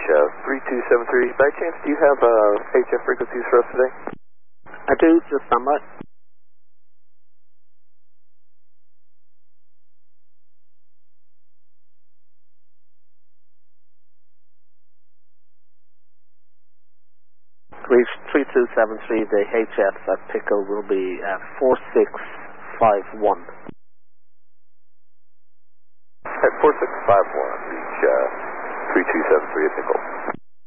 3273. By chance, do you have HF frequencies for us today? I do, just stand by. Reach 3273, the HF at Pickle will be at 4651. At 4651, reach 3273 at Pickle.